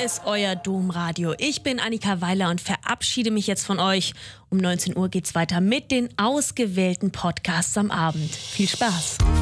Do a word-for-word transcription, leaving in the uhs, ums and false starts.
Hier ist euer Domradio. Ich bin Annika Weiler und verabschiede mich jetzt von euch. Um neunzehn Uhr geht's weiter mit den ausgewählten Podcasts am Abend. Viel Spaß!